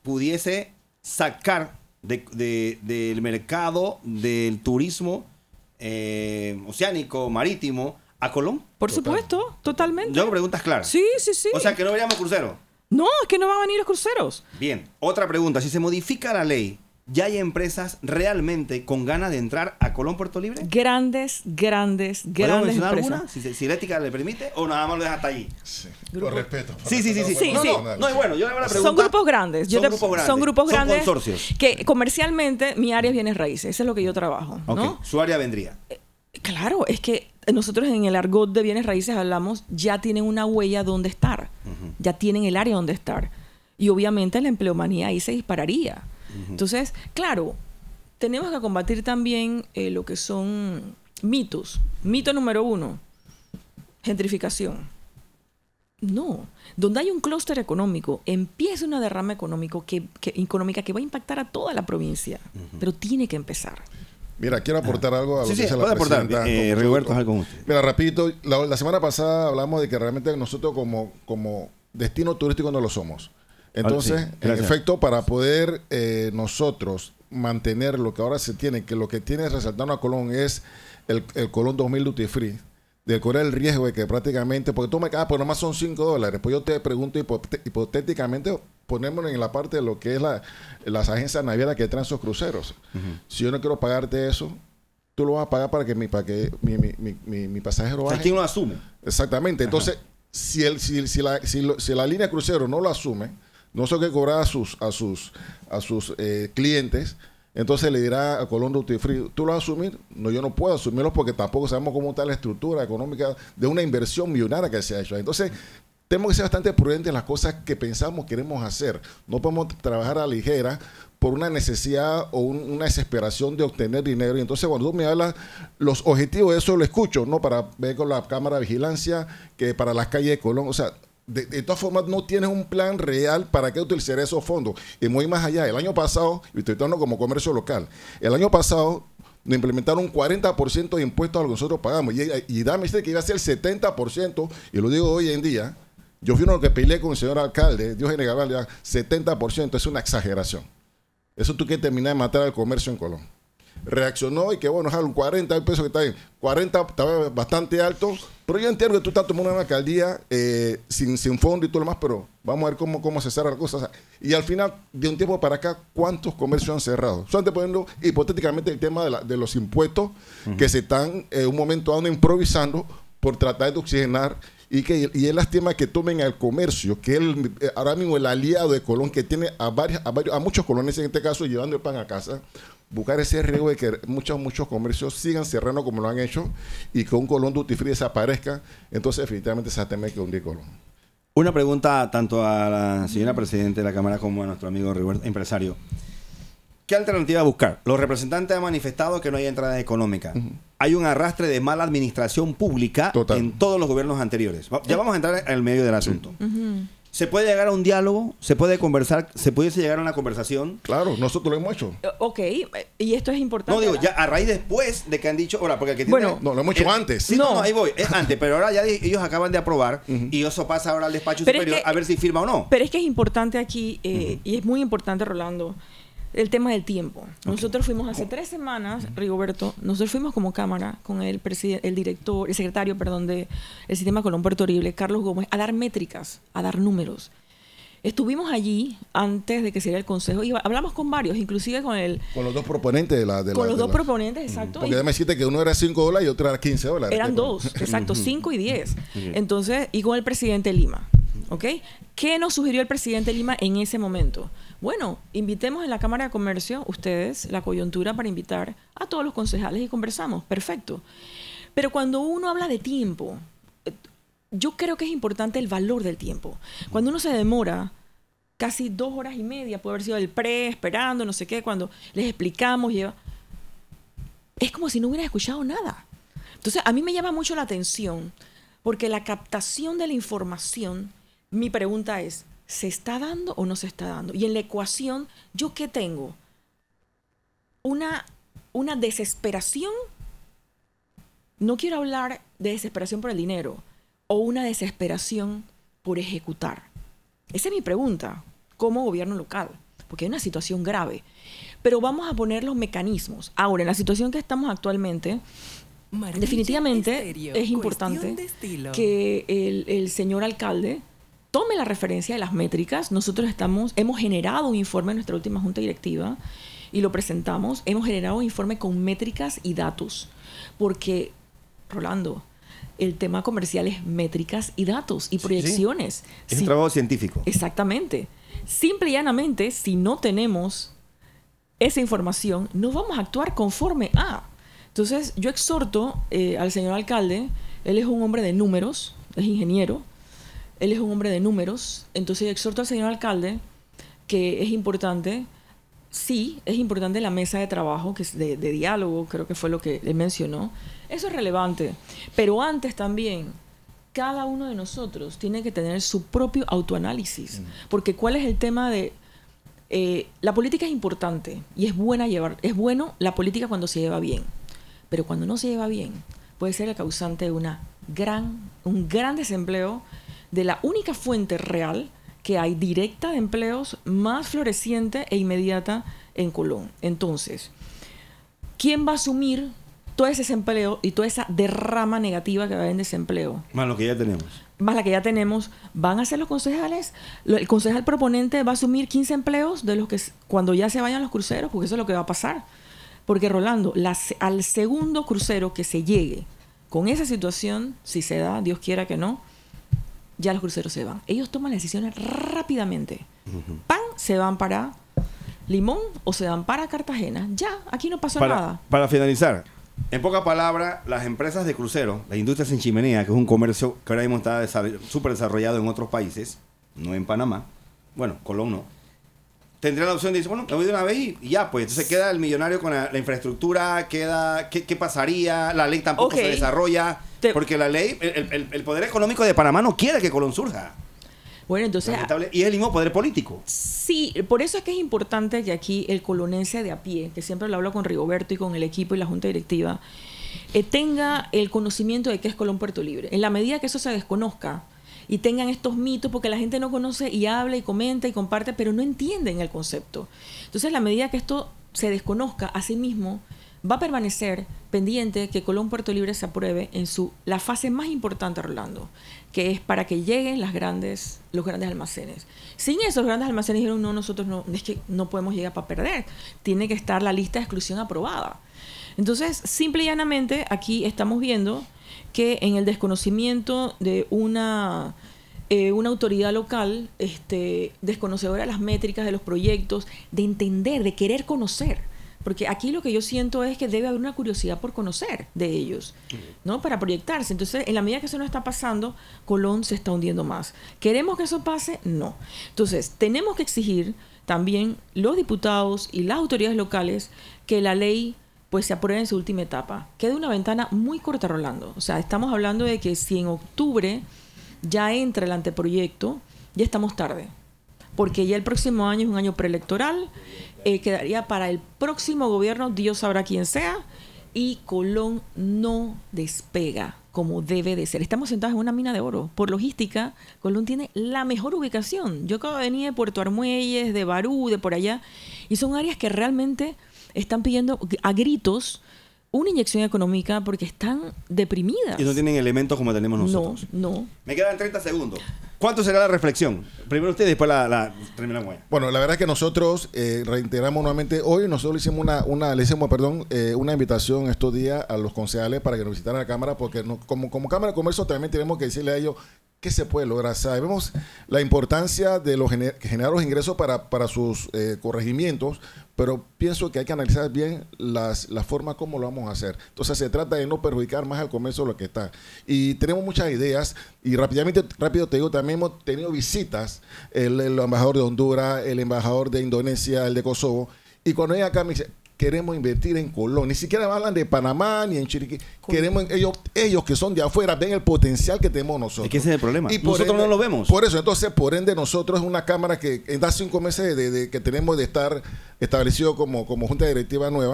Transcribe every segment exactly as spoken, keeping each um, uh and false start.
pudiese sacar de, de, del mercado del turismo eh, oceánico, marítimo, a Colón? Por Total. supuesto, totalmente. Yo hago preguntas claras. Sí, sí, sí. O sea, que no veríamos cruceros. No, es que no van a venir los cruceros. Bien, otra pregunta. Si se modifica la ley, ¿ya hay empresas realmente con ganas de entrar a Colón Puerto Libre? Grandes, grandes, ¿Podemos grandes mencionar empresas. alguna? Si, si la ética le permite, o nada más lo deja hasta allí. Sí, por respeto. Por sí, sí, sí, sí, sí, No, sí. no, no, es bueno. Yo le hago la pregunta. Son grupos grandes. Yo Son te, grupos grandes. Son grupos Son grandes. consorcios. Que comercialmente mi área es bienes raíces. Eso es lo que yo trabajo. Ok, ¿no? su área vendría. Eh, Claro, es que nosotros en el argot de bienes raíces hablamos, ya tienen una huella donde estar. Uh-huh. Ya tienen el área donde estar. Y obviamente la empleomanía ahí se dispararía. Uh-huh. Entonces, claro, tenemos que combatir también eh, lo que son mitos. Mito número uno, gentrificación. No, donde hay un clúster económico, empieza una derrama económico que, que, económica que va a impactar a toda la provincia, uh-huh. pero tiene que empezar. Mira, quiero aportar ah. algo a lo sí, que sí, dice la aportar. presidenta. Eh, Roberto, algo con usted. Mira, rapidito, la, la semana pasada hablamos de que realmente nosotros como, como destino turístico no lo somos. Entonces, ah, sí. en efecto, para poder eh, nosotros mantener lo que ahora se tiene, que lo que tiene resaltando a Colón es el, el Colón dos mil Duty Free, de correr el riesgo de que prácticamente, porque tú me ah, pues nomás son cinco dólares, pues yo te pregunto hipotet- hipotéticamente, ponémonos en la parte de lo que es la, las agencias navieras que traen esos cruceros. Uh-huh. Si yo no quiero pagarte eso, tú lo vas a pagar para que mi, para que mi, mi, mi, mi, mi pasajero baje. O sea, ¿quién lo asume? Exactamente. Entonces, si, el, si, si, la, si, lo, si la línea de crucero no lo asume, no sé qué cobrar a sus, a sus, a sus eh, clientes, entonces le dirá a Colón Duty Free, ¿tú lo vas a asumir? No, yo no puedo asumirlo porque tampoco sabemos cómo está la estructura económica de una inversión millonaria que se ha hecho. Entonces, tenemos que ser bastante prudentes en las cosas que pensamos queremos hacer. No podemos trabajar a la ligera por una necesidad o un, una desesperación de obtener dinero. Y entonces, cuando tú me hablas, los objetivos de eso lo escucho, ¿no? Para ver con la cámara de vigilancia, que para las calles de Colón, o sea, De, de todas formas, no tienes un plan real para qué utilizar esos fondos. Y muy más allá, el año pasado, y estoy hablando como comercio local, el año pasado nos implementaron un cuarenta por ciento de impuestos a lo que nosotros pagamos. Y, y dame decir que iba a ser el setenta por ciento, y lo digo hoy en día. Yo fui uno que peleé con el señor alcalde, Dios Gabal, setenta por ciento es una exageración. Eso tú quieres terminar de matar al comercio en Colón. Reaccionó y que bueno, es un cuarenta pesos que está bien. cuarenta estaba bastante alto, pero yo entiendo que tú estás tomando una alcaldía eh, sin, sin fondo y todo lo demás, pero vamos a ver cómo, cómo se cerra la cosa. O sea, y al final, de un tiempo para acá, ¿cuántos comercios han cerrado? Solamente poniendo hipotéticamente el tema de, la, de los impuestos uh-huh. que se están en eh, un momento dando improvisando por tratar de oxigenar. Y, que, y es lástima que tomen al comercio, que es el, ahora mismo el aliado de Colón, que tiene a, varios, a, varios, a muchos coloneses en este caso llevando el pan a casa, buscar ese riesgo de que muchos, muchos comercios sigan cerrando como lo han hecho y que un Colón Duty Free desaparezca. Entonces, definitivamente se va a tener que hundir Colón. Una pregunta tanto a la señora Presidenta de la Cámara como a nuestro amigo Roberto, empresario. ¿Qué alternativa buscar? Los representantes han manifestado que no hay entrada económica. Uh-huh. Hay un arrastre de mala administración pública Total. En todos los gobiernos anteriores. Ya vamos a entrar al medio del asunto. Uh-huh. ¿Se puede llegar a un diálogo? ¿Se puede conversar? ¿Se pudiese llegar a una conversación? Claro, nosotros lo hemos hecho. Ok, y esto es importante. No, digo, ya a raíz después de que han dicho... Ahora, porque el que tiene... Bueno, no, lo hemos hecho el, antes. Sí, no. no, ahí voy. Es antes, pero ahora ya ellos acaban de aprobar uh-huh. y eso pasa ahora al despacho pero superior es que, a ver si firma o no. Pero es que es importante aquí, eh, uh-huh. y es muy importante, Rolando, el tema del tiempo. Okay. Nosotros fuimos hace tres semanas, Rigoberto, nosotros fuimos como Cámara con el presidente, el director, el secretario, perdón, de el Sistema Colón Puerto Libre, Carlos Gómez, a dar métricas, a dar números. Estuvimos allí antes de que se diera el consejo y hablamos con varios, inclusive con el... Con los dos proponentes de la... De con la, los de dos la, proponentes, exacto. Porque déjame decirte que uno era cinco dólares y otro era quince dólares. Eran dos, exacto, cinco y diez. Entonces, y con el presidente Lima, ¿ok? ¿Qué nos sugirió el presidente Lima en ese momento? Bueno, invitemos en la Cámara de Comercio, ustedes, la coyuntura para invitar a todos los concejales y conversamos. Perfecto. Pero cuando uno habla de tiempo, yo creo que es importante el valor del tiempo. Cuando uno se demora casi dos horas y media, puede haber sido el pre, esperando, no sé qué, cuando les explicamos, lleva... es como si no hubieran escuchado nada. Entonces, a mí me llama mucho la atención, porque la captación de la información, mi pregunta es, ¿se está dando o no se está dando? Y en la ecuación, ¿yo qué tengo? Una, una desesperación. No quiero hablar de desesperación por el dinero, o una desesperación por ejecutar. Esa es mi pregunta, como gobierno local. porque hay una situación grave. Pero vamos a poner los mecanismos. Ahora, en la situación que estamos actualmente, Martilla definitivamente Estéreo, es importante que el, el señor alcalde tome la referencia de las métricas. Nosotros estamos, hemos generado un informe en nuestra última junta directiva y lo presentamos. Hemos generado un informe con métricas y datos. Porque, Rolando, el tema comercial es métricas y datos y proyecciones. Sí, sí. Es sí, un trabajo científico. Exactamente. Simple y llanamente, si no tenemos esa información, no vamos a actuar conforme a. Entonces, yo exhorto eh, al señor alcalde. Él es un hombre de números, es ingeniero. Él es un hombre de números. Entonces, yo exhorto al señor alcalde que es importante, sí, es importante la mesa de trabajo, que es de, de diálogo, creo que fue lo que él mencionó. Eso es relevante. Pero antes también, cada uno de nosotros tiene que tener su propio autoanálisis. Mm. Porque ¿cuál es el tema de...? Eh, la política es importante y es buena llevar, es bueno la política cuando se lleva bien. Pero cuando no se lleva bien, puede ser el causante de una gran, un gran desempleo de la única fuente real que hay directa de empleos más floreciente e inmediata en Colón. Entonces, ¿quién va a asumir todo ese desempleo y toda esa derrama negativa que va a haber en desempleo? Más lo que ya tenemos. Más la que ya tenemos. ¿Van a ser los concejales? El concejal proponente va a asumir quince empleos de los que cuando ya se vayan los cruceros, porque eso es lo que va a pasar. Porque, Rolando, la, al segundo crucero que se llegue con esa situación, si se da, Dios quiera que no, ya los cruceros se van. Ellos toman las decisiones rápidamente. Uh-huh. ¡Pam! Se van para Limón o se van para Cartagena. Ya, aquí no pasó para, nada. Para finalizar, en pocas palabras, las empresas de crucero, las industrias en chimenea, que es un comercio que ahora mismo está súper desarrollado en otros países, no en Panamá, bueno, Colón no, tendría la opción de decir, bueno, me voy de una vez y, y ya, pues. Entonces queda el millonario con la, la infraestructura, queda, ¿qué, ¿qué pasaría? La ley tampoco okay. se desarrolla, Te... porque la ley, el, el, el poder económico de Panamá no quiere que Colón surja. Bueno, entonces... Y es el mismo poder político. Sí, por eso es que es importante que aquí el colonense de a pie, que siempre lo hablo con Rigoberto y con el equipo y la junta directiva, eh, tenga el conocimiento de qué es Colón Puerto Libre. En la medida que eso se desconozca y tengan estos mitos, porque la gente no conoce y habla y comenta y comparte, pero no entienden el concepto. Entonces, en la medida que esto se desconozca, asimismo, va a permanecer pendiente que Colón Puerto Libre se apruebe en su la fase más importante, Rolando, que es para que lleguen las grandes, los grandes almacenes. Sin eso, los grandes almacenes dijeron, no, nosotros no, es que no podemos llegar para perder. Tiene que estar la lista de exclusión aprobada. Entonces, simple y llanamente, aquí estamos viendo que en el desconocimiento de una, eh, una autoridad local, este, desconocedora de las métricas, de los proyectos, de entender, de querer conocer. Porque aquí lo que yo siento es que debe haber una curiosidad por conocer de ellos, ¿no? Para proyectarse. Entonces, en la medida que eso no está pasando, Colón se está hundiendo más. ¿Queremos que eso pase? No. Entonces, tenemos que exigir también los diputados y las autoridades locales que la ley pues se apruebe en su última etapa. Queda una ventana muy corta, Rolando. O sea, estamos hablando de que si en octubre ya entra el anteproyecto, ya estamos tarde. Porque ya el próximo año es un año preelectoral, eh, quedaría para el próximo gobierno, Dios sabrá quién sea, y Colón no despega como debe de ser. Estamos sentados en una mina de oro. Por logística, Colón tiene la mejor ubicación. Yo acabo de venir de Puerto Armuelles, de Barú, de por allá, y son áreas que realmente están pidiendo a gritos una inyección económica porque están deprimidas. Y no tienen elementos como tenemos nosotros. No, no. Me quedan treinta segundos. ¿Cuánto será la reflexión? Primero usted y después la, la terminamos. Bueno, la verdad es que nosotros eh, reiteramos nuevamente, hoy nosotros le hicimos una, una le hicimos, perdón, eh, una invitación estos días a los concejales para que nos visitaran la Cámara, porque no, como, como Cámara de Comercio también tenemos que decirle a ellos qué se puede lograr. Sabemos la importancia de los gener generar los ingresos para, para sus eh, corregimientos, pero pienso que hay que analizar bien las, la forma como lo vamos a hacer. Entonces se trata de no perjudicar más al comercio de lo que está. Y tenemos muchas ideas y rápidamente, rápido te digo, también hemos tenido visitas, el, el embajador de Honduras, el embajador de Indonesia, el de Kosovo, y cuando llegan acá me dicen, queremos invertir en Colón. Ni siquiera hablan de Panamá ni en Chiriquí. Queremos, ellos, ellos que son de afuera ven el potencial que tenemos nosotros. Es que ese es el problema. Y nosotros ende, no lo vemos. Por eso, entonces, por ende, nosotros es una Cámara que en das cinco meses de, de, que tenemos de estar establecido como, como Junta Directiva nueva,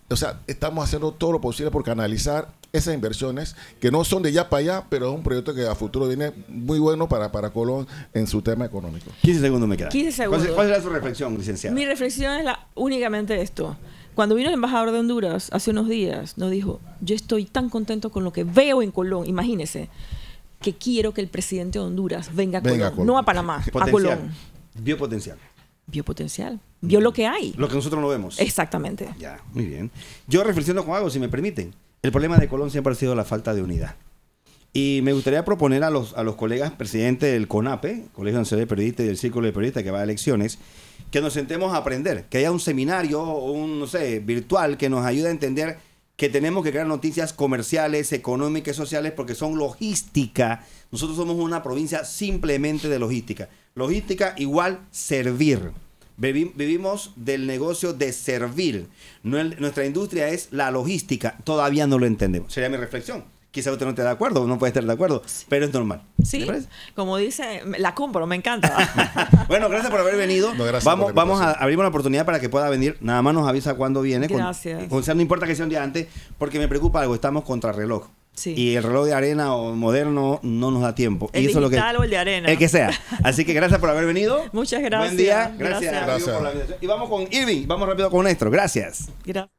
o sea, estamos haciendo todo lo posible por canalizar esas inversiones que no son de ya para allá, pero es un proyecto que a futuro viene muy bueno para, para Colón en su tema económico. quince segundos me quedan. quince segundos. ¿Cuál, cuál será su reflexión, licenciada? Mi reflexión es la, únicamente esto. Cuando vino el embajador de Honduras hace unos días, nos dijo, yo estoy tan contento con lo que veo en Colón, imagínese, que quiero que el presidente de Honduras venga a Colón, Venga a Colón. no a Panamá, a Potencial. Colón. Vio potencial. Vio potencial, vio lo que hay. Lo que nosotros no vemos. Exactamente. Ya, muy bien. Yo reflexiono con algo, si me permiten. El problema de Colón siempre ha sido la falta de unidad. Y me gustaría proponer a los, a los colegas presidentes del CONAPE, Colegio Nacional de Periodistas y del Círculo de Periodistas que va a elecciones, que nos sentemos a aprender, que haya un seminario, un, no sé, virtual que nos ayude a entender que tenemos que crear noticias comerciales, económicas y sociales porque son logística. Nosotros somos una provincia simplemente de logística. Logística igual servir. Vivi- vivimos del negocio de servir. No el- nuestra industria es la logística. Todavía no lo entendemos. Sería mi reflexión. Quizá usted no esté de acuerdo, no puede estar de acuerdo, pero es normal. Sí, ¿Le parece? como dice, la compro, me encanta. Bueno, gracias por haber venido. No, gracias vamos por la vamos a invitación. abrir una oportunidad para que pueda venir. Nada más nos avisa cuándo viene. Con- Gracias. O sea, no importa que sea un día antes, porque me preocupa algo. Estamos contra reloj. Sí. Y el reloj de arena o moderno no nos da tiempo. El y eso es lo que, digital o el de arena. El que sea. Así que gracias por haber venido. Muchas gracias. Buen día. Gracias. Gracias. amigo, por la invitación. Y vamos con Irving. Vamos rápido con Néstor. Gracias. Gracias.